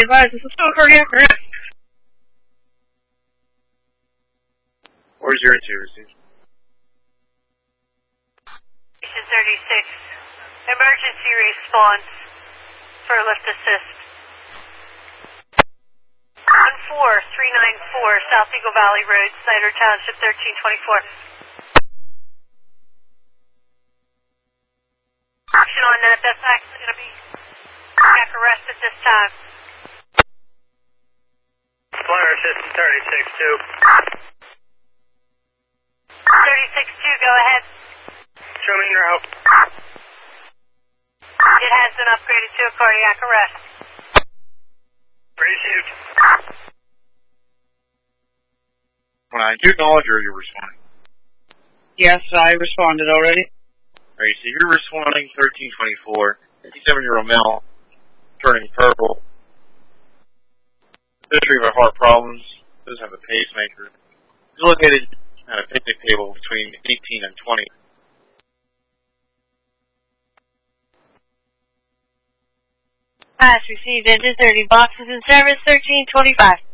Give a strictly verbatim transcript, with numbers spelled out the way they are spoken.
Be advised, this is still a cardiac arrest. four zero two, received. Station thirty-six, emergency response for lift assist. one four three nine four South Eagle Valley Road, Snyder Township, thirteen twenty-four. Action on that, that's actually going to be cardiac arrest at this time. Flyer system thirty-six two. thirty-six two, go ahead. Show me your route. It has been upgraded to a cardiac arrest. Received. When I do acknowledge or you're responding. Yes, I responded already. Alright, so you're responding thirteen twenty-four, fifty-seven-year-old male, turning purple. History of heart problems, doesn't have a pacemaker. He's located at a picnic table between eighteen and twenty. Pass received, enter thirty, boxes in service, thirteen twenty-five.